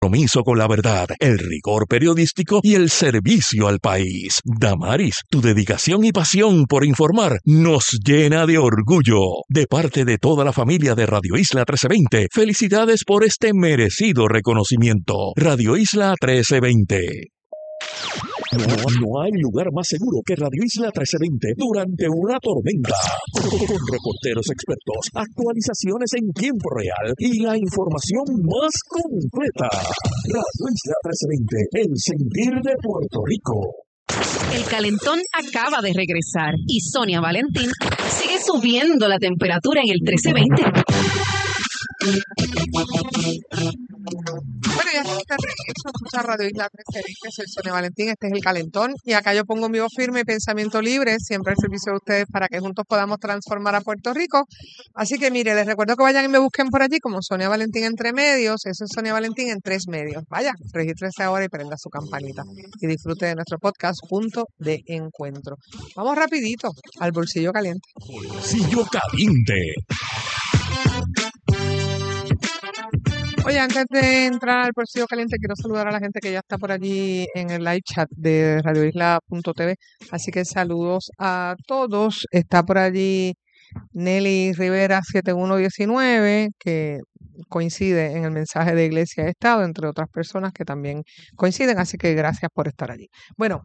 Compromiso con la verdad, el rigor periodístico y el servicio al país. Damaris, tu dedicación y pasión por informar nos llena de orgullo. De parte de toda la familia de Radio Isla 1320, felicidades por este merecido reconocimiento. Radio Isla 1320. No hay lugar más seguro que Radio Isla 1320 durante una tormenta. Con reporteros expertos, actualizaciones en tiempo real y la información más completa. Radio Isla 1320, el sentir de Puerto Rico. El calentón acaba de regresar y Sonia Valentín sigue subiendo la temperatura en el 1320. Bueno, ya estamos de regreso, escucha Radio Isla 1320, soy Sonia Valentín, este es El Calentón, y acá yo pongo mi voz firme y pensamiento libre, siempre al servicio de ustedes para que juntos podamos transformar a Puerto Rico. Así que mire, les recuerdo que vayan y me busquen por allí como Sonia Valentín Entre Medios, eso es Sonia Valentín en 3 medios. Vaya, regístrese ahora y prenda su campanita y disfrute de nuestro podcast Punto de Encuentro. Vamos rapidito al bolsillo caliente. Bolsillo caliente. Oye, antes de entrar al bolsillo caliente, quiero saludar a la gente que ya está por allí en el live chat de radioisla.tv. Así que saludos a todos. Está por allí Nelly Rivera 7119, que coincide en el mensaje de Iglesia de Estado, entre otras personas que también coinciden. Así que gracias por estar allí. Bueno,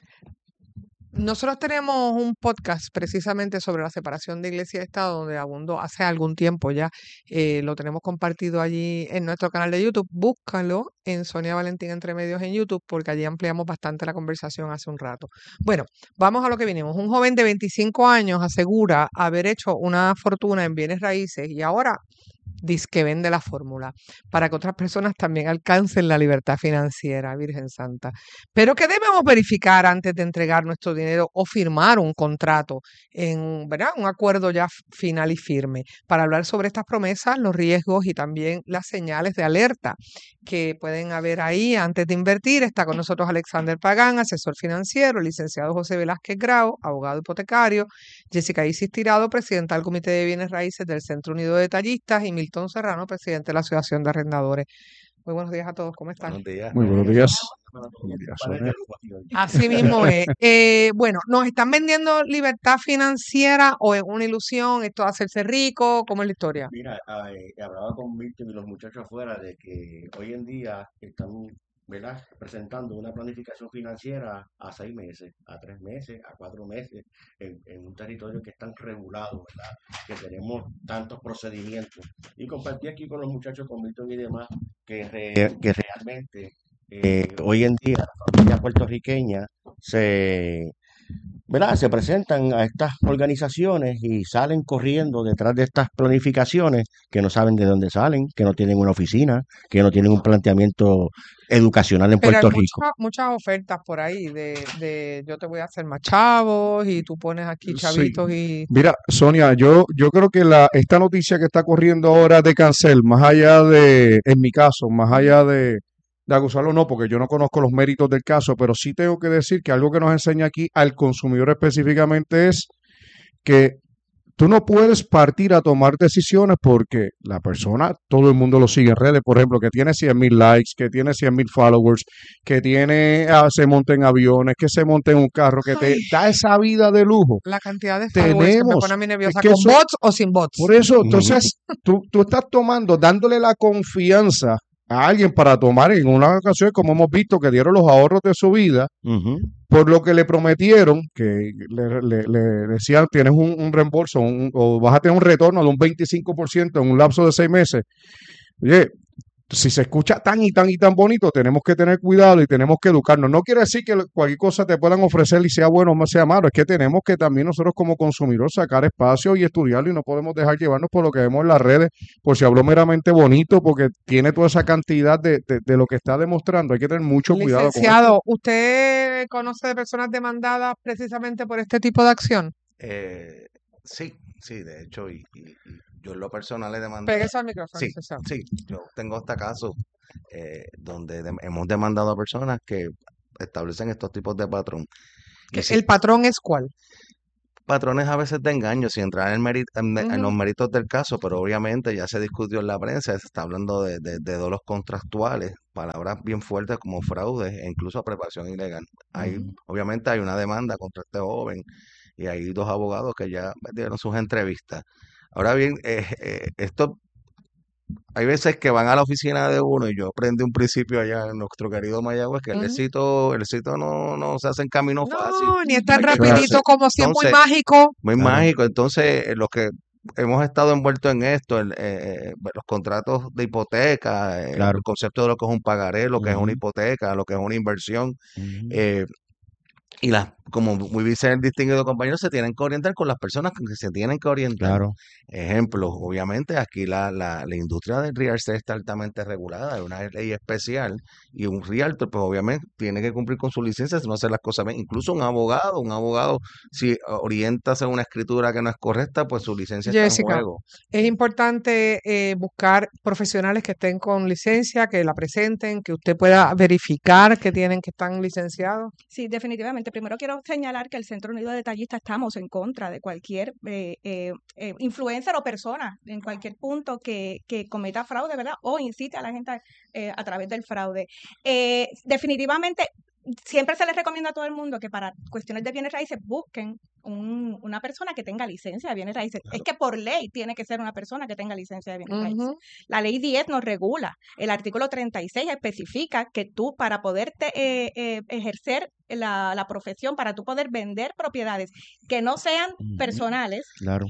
nosotros tenemos un podcast precisamente sobre la separación de Iglesia y Estado, donde abundó hace algún tiempo ya. Lo tenemos compartido allí en nuestro canal de YouTube. Búscalo en Sonia Valentín Entre Medios en YouTube, porque allí ampliamos bastante la conversación hace un rato. Bueno, vamos a lo que vinimos. Un joven de 25 años asegura haber hecho una fortuna en bienes raíces y ahora dice que vende la fórmula para que otras personas también alcancen la libertad financiera, Virgen Santa. Pero ¿qué debemos verificar antes de entregar nuestro dinero o firmar un contrato en, ¿verdad?, un acuerdo ya final y firme? Para hablar sobre estas promesas, los riesgos y también las señales de alerta que pueden haber ahí antes de invertir, está con nosotros Alexander Pagán, asesor financiero, el licenciado José Velázquez Grau, abogado hipotecario, Jessica Isis Tirado, presidenta del Comité de Bienes Raíces del Centro Unido de Detallistas, y Milton Serrano, presidente de la Asociación de Arrendadores. Muy buenos días a todos, ¿cómo están? Buenos días. Muy buenos días. Buenos días, Sonia. Así mismo es. Bueno, ¿nos están vendiendo libertad financiera o es una ilusión esto de hacerse rico? ¿Cómo es la historia? Mira, hablaba con Milton y los muchachos afuera de que hoy en día están, ¿verdad?, presentando una planificación financiera a 6 meses, a 3 meses, a 4 meses, en un territorio que es tan regulado, ¿verdad?, que tenemos tantos procedimientos. Y compartí aquí con los muchachos, con Milton y demás, que realmente hoy en día la familia puertorriqueña ¿verdad?, se presentan a estas organizaciones y salen corriendo detrás de estas planificaciones que no saben de dónde salen, que no tienen una oficina, que no tienen un planteamiento educacional en Pero Puerto hay Rico. muchas ofertas por ahí de yo te voy a hacer más chavos y tú pones aquí Sí. chavitos y... Mira, Sonia, yo creo que esta noticia que está corriendo ahora de Cancel, más allá de, en mi caso, más allá de acusarlo, no, porque yo no conozco los méritos del caso, pero sí tengo que decir que algo que nos enseña aquí al consumidor específicamente es que tú no puedes partir a tomar decisiones porque la persona, todo el mundo lo sigue en redes, por ejemplo, que tiene 100,000 likes, que tiene 100,000 followers, que se monta en aviones, que se monta en un carro, que te da esa vida de lujo. La cantidad de followers que me pone a mí nerviosa, es que ¿con eso- bots o sin bots? Por eso, entonces, tú estás dándole la confianza a alguien para tomar en una ocasión, como hemos visto, que dieron los ahorros de su vida, Ujú. por lo que le prometieron, que le decían, tienes un reembolso o vas a tener un retorno de un 25% en un lapso de 6 meses. Oye, si se escucha tan y tan y tan bonito, tenemos que tener cuidado y tenemos que educarnos. No quiere decir que cualquier cosa te puedan ofrecer y sea bueno o sea malo, es que tenemos que también nosotros como consumidores sacar espacio y estudiarlo y no podemos dejar llevarnos por lo que vemos en las redes, por si habló meramente bonito, porque tiene toda esa cantidad de lo que está demostrando. Hay que tener mucho cuidado con eso. Licenciado, ¿usted conoce de personas demandadas precisamente por este tipo de acción? Sí, de hecho, y yo en lo personal he demandado. Pégase al micrófono, Sí, licenciado. sí, yo tengo hasta casos donde hemos demandado a personas que establecen estos tipos de patrón. Y sí, ¿El patrón es cuál? patrones a veces de engaño, sin entrar en los Ujú. méritos del caso, pero obviamente ya se discutió en la prensa, se está hablando de dolosos contractuales, palabras bien fuertes como fraude e incluso apropiación ilegal. Ujú. Obviamente hay una demanda contra este joven y hay dos abogados que ya dieron sus entrevistas. Ahora bien, esto hay veces que van a la oficina de uno y yo aprendí un principio allá en nuestro querido Mayagüez que Ujú. el éxito no se hace en camino fácil. No, ni es tan Hay que Eso es así. rapidito darse, como si es muy entonces, mágico. muy Claro. mágico. Entonces, los que hemos estado envueltos en esto, los contratos de hipoteca, Claro. el concepto de lo que es un pagaré, lo que es una Ujú, hipoteca, lo que es una inversión, ujú. eh, y como muy dice el distinguido compañero, se tienen que orientar con las personas con que se tienen que orientar. Claro. Ejemplo, obviamente aquí la industria del real estate está altamente regulada, hay una ley especial y un realtor pues obviamente tiene que cumplir con su licencia si no hace las cosas bien. Incluso un abogado, si orienta hacia una escritura que no es correcta, pues su licencia está en Jessica, juego. es importante buscar profesionales que estén con licencia, que la presenten, que usted pueda verificar que están licenciados. Sí, definitivamente. Primero quiero señalar que el Centro Unido de Detallistas estamos en contra de cualquier influencer o persona en cualquier punto que cometa fraude, ¿verdad? O incite a la gente a través del fraude. Definitivamente, siempre se les recomienda a todo el mundo que para cuestiones de bienes raíces busquen una persona que tenga licencia de bienes raíces. Es que por ley tiene que ser una persona que tenga licencia de bienes raíces. Ujú. La ley 10 nos regula. El artículo 36 especifica que tú para poderte ejercer la profesión, para tú poder vender propiedades que no sean Ujú. personales, Claro.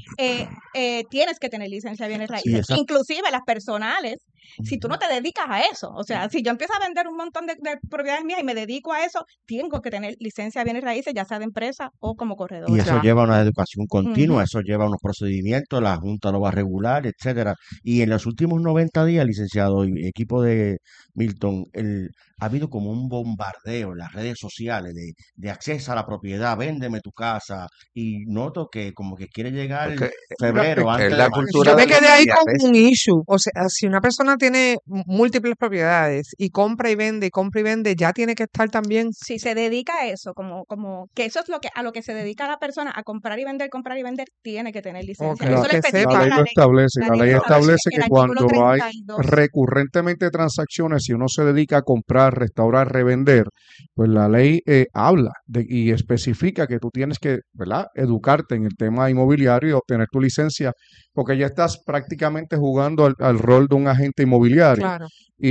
tienes que tener licencia de bienes Sí, raíces. exacto. Inclusive las personales, si tú Ujú. no te dedicas a eso, o sea, si yo empiezo a vender un montón de propiedades mías y me dedico a eso, tengo que tener licencia de bienes raíces, ya sea de empresa o como Y corredora. eso Ya. lleva a una educación continua, Ujú. eso lleva a unos procedimientos, la Junta lo va a regular, etcétera. Y en los últimos 90 días, licenciado y equipo de Milton, ha habido como un bombardeo en las redes sociales de acceso a la propiedad, véndeme tu casa, y noto que como que quiere llegar Porque febrero es antes la de cultura Yo de me la quedé ahí con inmediatez. un issue. O sea, si una persona tiene múltiples propiedades y compra y vende, ya tiene que estar también. Si se dedica a eso, como que eso es a lo que se dedica la persona, a comprar y vender, tiene que tener licencia. Ok, Eso lo que La especifica ley sepa. la lo ley. establece, La la ley ley lo establece. establece El que artículo cuando hay 32. recurrentemente transacciones, si uno se dedica a comprar, restaurar, revender, pues la ley habla y especifica que tú tienes que, ¿verdad?, educarte en el tema inmobiliario y obtener tu licencia, porque ya estás prácticamente jugando al rol de un agente inmobiliario. Claro.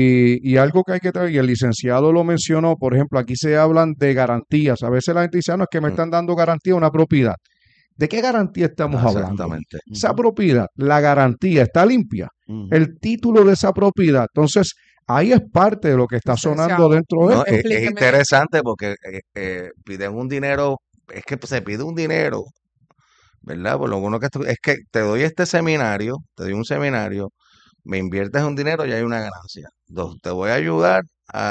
Y algo que hay que traer, y el licenciado lo mencionó, por ejemplo, aquí se hablan de garantías. A veces la gente dice, no, es que me están dando garantía a una propiedad. ¿De qué garantía estamos hablando? Exactamente. Esa Ujú, propiedad, la garantía está limpia, ujú. el título de esa propiedad. Entonces, ahí es parte de lo que está sonando Licenciado, dentro de No, esto. es explíqueme. interesante porque piden un dinero, es que se pide un dinero, ¿verdad? Por lo bueno es que te doy este seminario, te doy un seminario, me inviertes un dinero y hay una ganancia. Dos, te voy a ayudar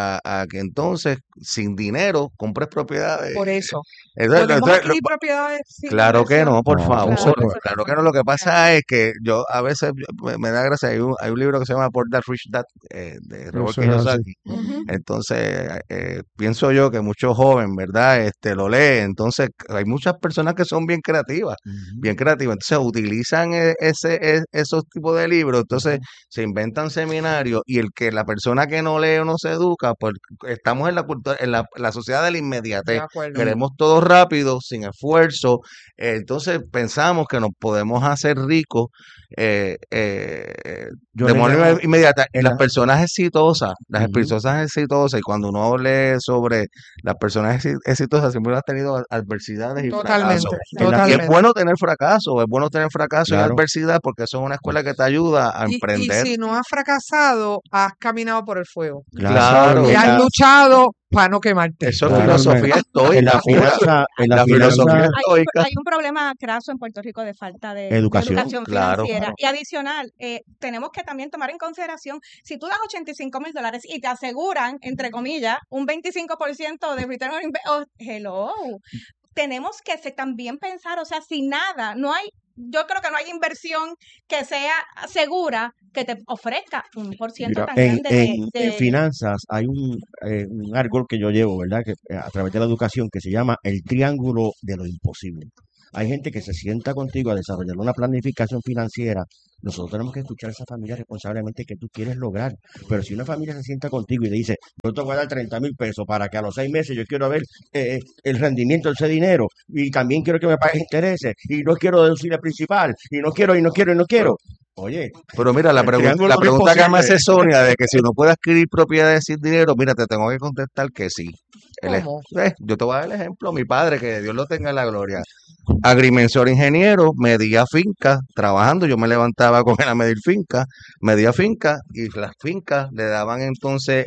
a que entonces, sin dinero, compres propiedades. Por eso. Entonces, ¿Podemos entonces, adquirir propiedades sin claro que inversión? no, por No, favor. no se Claro, puede. eso Claro que no. no. Lo que pasa es que yo a veces me da gracia. Hay un libro que se llama Poor Dad Rich Dad de Robert Eso es así. Kiyosaki. Ujú. Entonces, pienso yo que muchos jóvenes, ¿verdad? Lo leen. Entonces, hay muchas personas que son bien creativas, bien Ujú, creativas. Entonces, utilizan esos tipos de libros. Entonces, ujú. se inventan seminarios y la persona que no lee o no se educa, pues estamos en la cultura, en la sociedad de la De inmediatez. acuerdo. Queremos todo rápido, sin esfuerzo. Entonces pensamos que nos podemos hacer ricos Yo de le manera llamo inmediata. Y en las la... personas exitosas, Ujú, y cuando uno lee sobre las personas exitosas, siempre han tenido adversidades y fracasos. Totalmente, en la... Y es totalmente. bueno tener fracaso, es bueno tener fracaso y Claro. adversidad porque eso es una escuela que te ayuda a Y emprender. si no has fracasado, has caminado por el fuego. Claro. Claro, Y En has la... luchado para no quemarte. eso es Claro. filosofía En estoica, la pura. finanza, en la La filosofía finanza, estoica, Hay un problema craso en Puerto Rico de falta de educación. educación claro. financiera. Y adicional, tenemos que también tomar en consideración, si tú das $85,000 y te aseguran, entre comillas, un 25% de return on investment, hello, tenemos que también pensar, o sea, si nada, yo creo que no hay inversión que sea segura que te ofrezca un por ciento Mira, tan En, grande en finanzas hay un árbol que yo llevo, ¿verdad? Que a través de la educación que se llama el triángulo de lo imposible. hay gente que se sienta contigo a desarrollar una planificación financiera. Nosotros tenemos que escuchar a esa familia responsablemente que tú quieres lograr. Pero si una familia se sienta contigo y te dice, yo te voy a dar 30,000 pesos para que a los 6 meses yo quiero ver el rendimiento de ese dinero y también quiero que me pagues intereses y no quiero deducir el principal y no quiero. Oye, Pero mira, la el triángulo es pregunta que me hace imposible. Sonia de que si uno puede adquirir propiedades sin dinero, mira, te tengo que contestar que sí. ¿Cómo? Yo te voy a dar el ejemplo. Mi padre, que Dios lo tenga en la gloria, agrimensor ingeniero, medía fincas, trabajando, yo me levantaba con él a medir fincas, medía fincas y las fincas le daban entonces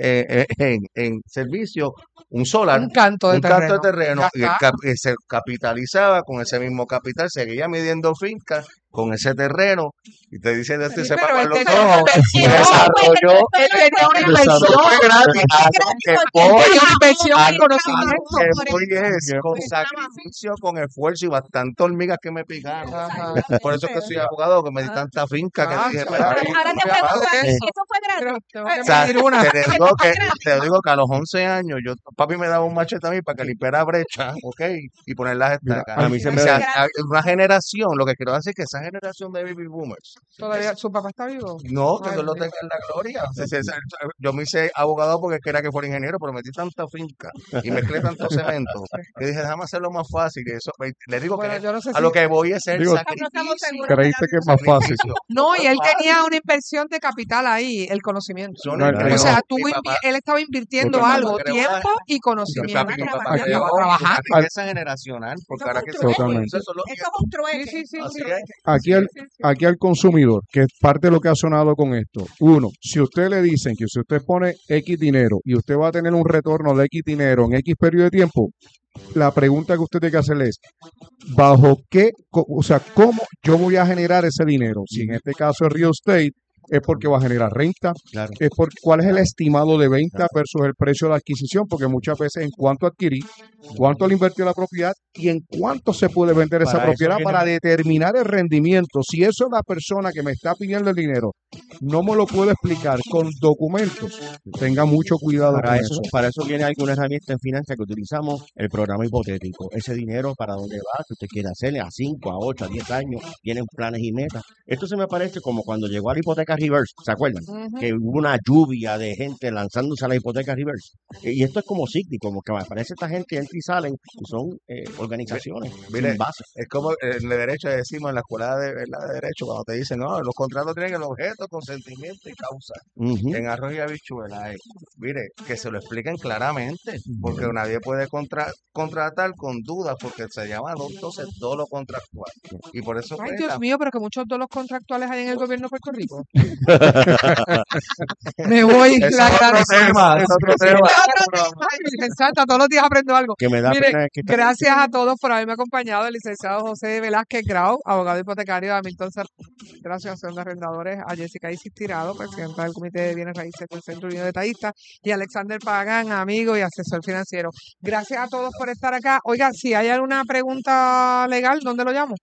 en servicio un solar, Un canto de un canto de terreno. Ya terreno y está. se capitalizaba con ese mismo capital, seguía midiendo fincas con ese terreno y te dicen esto y Sí, se pero pagan él los tenía una ojos. inversión. Desarrolló Él tenía una desarrollo inversión. gratis. A lo que Él voy, tenía una inversión a y lo conocimiento. que voy es con sacrificio, con esfuerzo y bastante hormigas que me picaron. Ajá. Por eso es que soy abogado, que me di tanta finca que Ah, dije, claro. "Mira, Ahora te Oye, pregunto, aparte de eso, ¿eso fue gratis? pero tengo que o sea, pedir una. te digo que a los 11 años, papi me daba un machete a mí para que limpiara brecha, ¿ok? Y poner las Mira, estacas. A mí se O me sea, da. una generación, lo que quiero decir es que esa generación de baby boomers, Todavía su papá está vivo. no, que Ay, Dios lo Dios. tenga en la gloria. Yo me hice abogado porque quería que fuera ingeniero, pero metí tanta finca y mezclé tanto cemento que dije, déjame hacerlo más fácil. Y eso, le digo Bueno, que yo no sé a lo si. que voy es el Digo, No estamos sacrificio. seguros. creíste que es más fácil. Sacrificio. No, y él Fácil. tenía una inversión de capital ahí, el conocimiento. Sonia No, O creó, sea, mi papá, él estaba invirtiendo mi papá algo, creó tiempo y mi conocimiento. papá Ya creó estaba una trabajando. riqueza generacional, porque Eso ahora es que un se trueque. Totalmente. eso es lo que Eso es un Sí, trueque. sí, sí, así sí. es. Aquí Sí, al, sí, sí. aquí al consumidor, que es parte de lo que ha sonado con esto. Uno, si usted le dicen que si usted pone X dinero y usted va a tener un retorno de X dinero en X periodo de tiempo, la pregunta que usted tiene que hacerle es, ¿bajo qué, o sea, cómo yo voy a generar ese dinero? Si en este caso es real estate, es porque va a generar renta, Claro. es por cuál es el estimado de venta versus el precio de adquisición, porque muchas veces en cuánto adquirí, cuánto le invirtió la propiedad y en cuánto se puede vender esa Para eso propiedad viene- para determinar el rendimiento. Si eso la persona que me está pidiendo el dinero no me lo puede explicar con documentos, tenga mucho cuidado con eso. Para eso viene alguna herramienta en finanzas que utilizamos, el programa hipotético. Ese dinero para dónde va, que usted quiere hacerle a 5, a 8, a 10 años, tienen planes y metas. Esto se me parece como cuando llegó a la hipoteca reverse, ¿se acuerdan? Ujú. Que hubo una lluvia de gente lanzándose a la hipoteca reverse. Y esto es como cíclico, como que me parece esta gente entra y salen y son organizaciones Mire, sin base. es como en el derecho decimos en la escuela de derecho cuando te dicen, no, los contratos tienen el objeto, consentimiento y causa. Ujú. En arroz y habichuela, mire, que se lo expliquen claramente, porque nadie puede contratar con dudas, porque se llama entonces todo lo contractual. Y por eso Ay, pues, Dios la- mío, pero que muchos de los contractuales hay en el gobierno de Puerto Rico. Me voy. Eso La es otro agradezco. tema, es otro tema. Ay, Virgen Santa, todos los días aprendo algo. Que me da Mire, pena que esta gracias a todos por haberme acompañado. El licenciado José Velázquez Grau, abogado hipotecario de Hamilton Gracias, Asociación de Arrendadores, a Jessica Isis Tirado, presidenta del Comité de Bienes Raíces del Centro Unido de Detallistas, y a Alexander Pagán, amigo y asesor financiero. Gracias a todos por estar acá. Oiga, si hay alguna pregunta legal, ¿dónde lo llamo?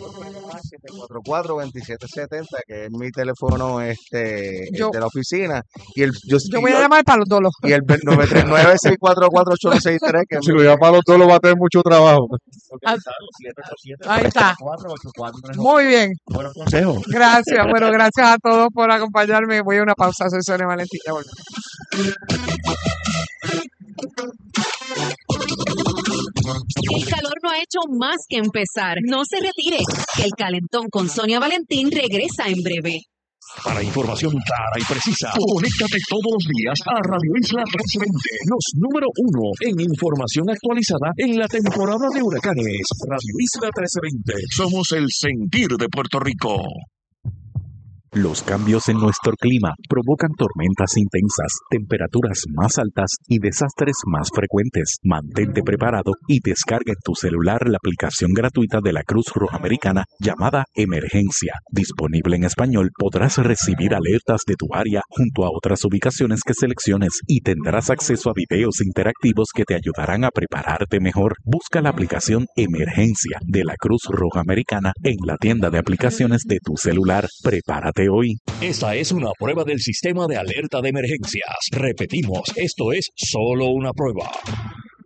744-2770, que es mi teléfono Yo- de la oficina. Y Yo voy a llamar para los dolos. y el 939-644-8163, que es Si mi lo llama a los dos, lo va a tener mucho trabajo. Ahí está. 787-484-34. Muy bien. Buenos consejos. Gracias. Bueno, gracias a todos por acompañarme. Voy a una pausa. Soy Sonia Valentín. Ya volvemos. El calor no ha hecho más que empezar. No se retire. El calentón con Sonia Valentín regresa en breve. Para información clara y precisa, conéctate todos los días a Radio Isla 1320, los número 1 en información actualizada en la temporada de huracanes. Radio Isla 1320, somos el sentir de Puerto Rico. Los cambios en nuestro clima provocan tormentas intensas, temperaturas más altas y desastres más frecuentes. Mantente preparado y descarga en tu celular la aplicación gratuita de la Cruz Roja Americana llamada Emergencia. Disponible en español, podrás recibir alertas de tu área junto a otras ubicaciones que selecciones y tendrás acceso a videos interactivos que te ayudarán a prepararte mejor. Busca la aplicación Emergencia de la Cruz Roja Americana en la tienda de aplicaciones de tu celular. Prepárate hoy. Esta es una prueba del sistema de alerta de emergencias. Repetimos, esto es solo una prueba.